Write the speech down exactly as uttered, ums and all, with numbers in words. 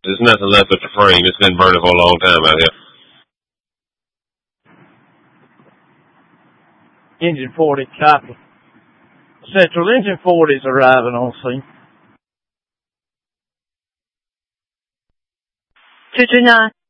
There's nothing left but the frame. It's been burning for a long time out here. Engine forty, copy. Central, engine forty is arriving on scene. two two nine.